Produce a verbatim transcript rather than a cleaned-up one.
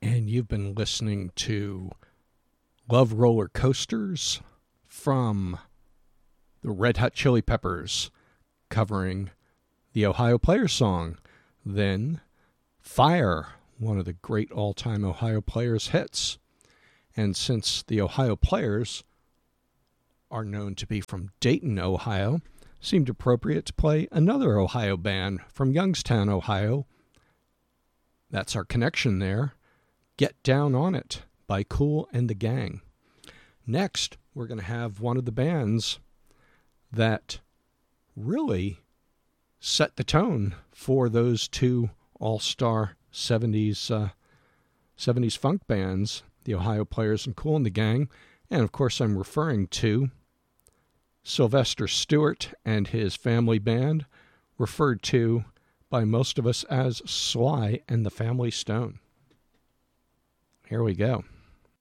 and you've been listening to Love Roller Coasters from the Red Hot Chili Peppers covering the Ohio Players song. Then Fire, one of the great all-time Ohio Players hits. And since the Ohio Players are known to be from Dayton, Ohio, seemed appropriate to play another Ohio band from Youngstown, Ohio. That's our connection there. Get Down on It by Kool and the Gang. Next, we're going to have one of the bands that really set the tone for those two all-star seventies, uh, seventies funk bands, the Ohio Players and Kool and the Gang. And, of course, I'm referring to Sylvester Stewart and his family band, referred to by most of us as Sly and the Family Stone. Here we go.